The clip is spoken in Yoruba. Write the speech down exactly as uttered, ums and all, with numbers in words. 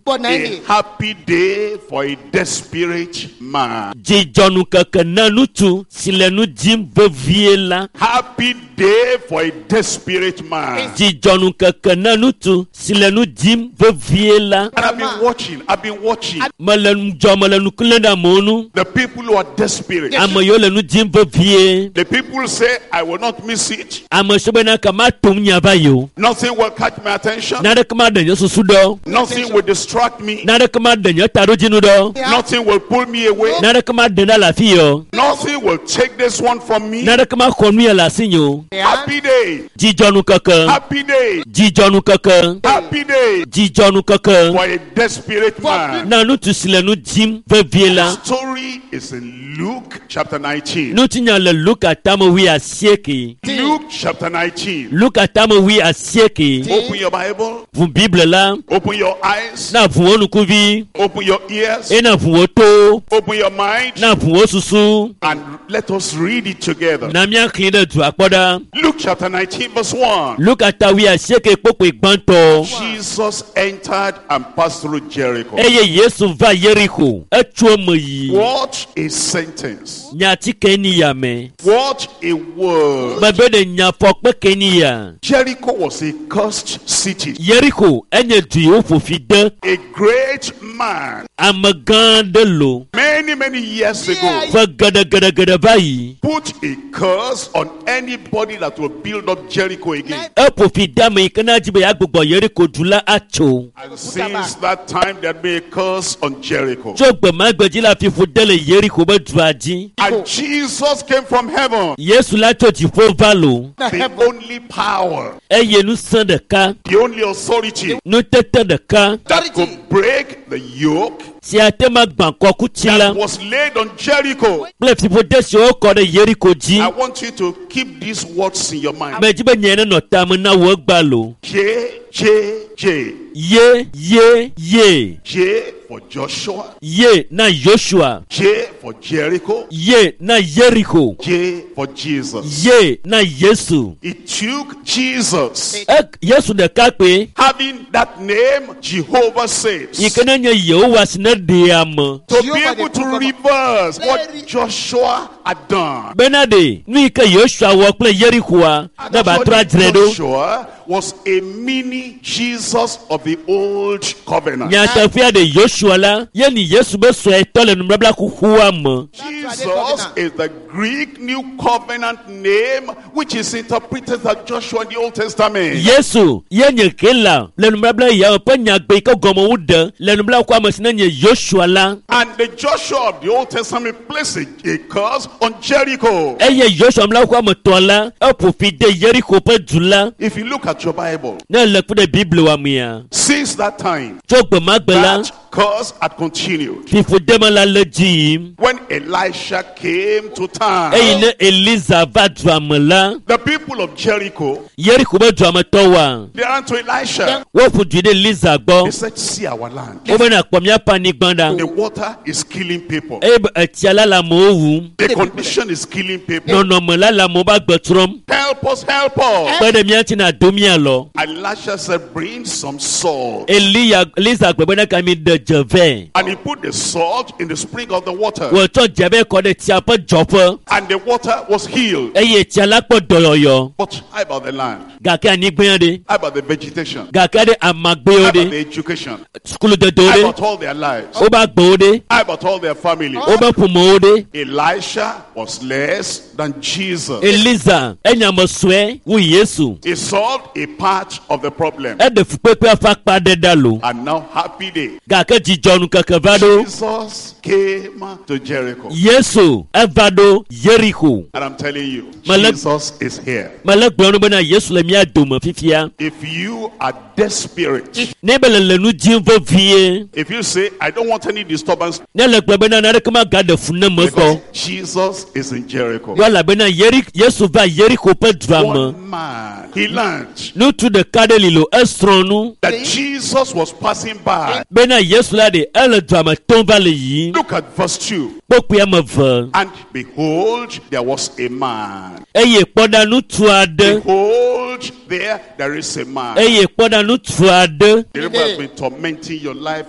A happy day for a desperate man. Jijonu keke nanutu silenu jim veviela. Happy day for a desperate man. Jijonu keke nanutu silenu jim veviela. And I've been watching, I've been watching Malenu jomalenu kulenda monu. the people who are desperate. Amayolenu jim vevie. The people say, I will not miss it. Amashobena kama tumnya bayo. Nothing will catch my attention. Nada kama denyo susudo. Nothing will distract me. Nada kama denyo tarojinudo. Nothing will pull me away. Nada kama dena la fiyo. Nothing will take this one from me. Nada kama konuya la sinyo. Happy day. Jijonu keke. Happy day. Jijonu keke. Happy day Jijonu keke. for a desperate man. Nanutu silenu jim veviela. Story is in Luke chapter nineteen. Nutinya le Luka tamo wi asieki. Luke chapter nineteen. Luka tamo wi asieki. Open your Bible. Vu Bible la. Open your eyes. Na vu onukuvi. Open your ears. E na vu oto. Open your mind. Na vu osusu. And let us read it together. Na miya klinde du akpoda. Luke chapter nineteen verse one. Luka ta wi asieki popo igbanto. Jesus entered and passed through Jericho. Eye Yesu va Jericho. Echuo moyi. What a sentence. Nyati keniya me. What a word. Mabede nyafokpe keniya. Jericho was a cursed city. Jericho enye du ofofide. A great man Amagan de lo. many many years ago Va gada gada gada bayi. put a curse on anybody that will build up Jericho again. Opofida me kana jibe agbogbo Jericho dula acho. And since that time there had been a curse on Jericho. Jogbe magbeji la fi fudele Jericho be duaji. And Jesus came from heaven. Yesu la to jifo valo. The only power, Eye nu san de ka. the only authority Nu tete de ka. that could break the yoke Si ate ma gban koku ti la. that was laid on Jericho. Ple fi fode si o ko de Jericho ji. I want you to keep these words in your mind. Me jibe nyene no tam na wo gba lo. J, J, J. Ye ye ye. J for Joshua. Ye na Joshua. J for Jericho. Ye na Jericho. J for Jesus. Ye na Yesu. It took Jesus Ek Yesu de ka pe. having that name, Jehovah saves, Ikene nye Yehowa sine de am. to be able to reverse what Joshua had done. Benade, nu ike Joshua wo ple Jericho a na ba tra dredo. Joshua was a mini Jesus of the old covenant. Nya tafia de Joshua la, ye ni Yesu be so etole nu blabla kuku am. Jesus is the Greek New Covenant name which is interpreted as Joshua in the Old Testament. Yesu, ye nye kela, le nu blabla ya pe nya gbe ko gomo wude, le nu blabla kwa masina nye Joshua la. And the Joshua of the Old Testament placed a, a curse on Jericho. Eye Joshua mla kwa motola, opo fi de Jericho pe dula. If you look at your Bible, Na le pu de Bible wa mia. since that time, Jogbe magbela, that curse had continued. fi fu de ma la le ji. When Elisha came to town, Eye ne Eliza va dramela. the people of Jericho, Jericho be dramatowa. they ran to Elisha. Wo fu ju de Eliza They gbo. said, see our land. O be na kpomia pani gbanda. The water is killing people. E etiala la mo wu. The condition is killing people. No no mo la la mo ba gbetrom. Help us, help us. Pe de mi anti na domia lo. And Elisha said, bring some salt. Eliya Eliza gbegbe na kami de jeve. And he put the salt in the spring of the water. Wo to jebe ko de tia pe jopo. And the water was healed. Eye tiala po doyoyo. But how about the land? Gake ani gbe de. How about the vegetation? Gake de amagbe How o about de. the education? Skulu de How dore. about all their lives? O ba gbo o de. How about all their families? O ba pumo o de. Elisha was less than Jesus. Eliza enya mo swe wu Yesu. He solved a part of the problem. E de fupepe afa pa de dalo. And now, happy day. Gake jijonu keke vado. Jesus came to Jericho. Yesu evado Jericho. And I'm telling you, Malak- Jesus is here. Malak bronu bena Yesu le mi adoma fifia. If you are desperate, Ne bele le nu jinvo vie. if you say, I don't want any disturbance, Ne le gbe bena na rekama gade fune mo because so. Jesus is in Jericho. Wala bena Yeri Yesu va Jericho pe drama. One man, he learned Nu tu de kade lilo estronu. that Jesus was passing by. Bena Yesu la de ele drama tomba le yi. Look at verse two. Poku ya me ve. And behold, there was a man. Eye poda nu tu ade. Behold, there, there is a man. Eye poda nu tu ade. The devil has been tormenting your life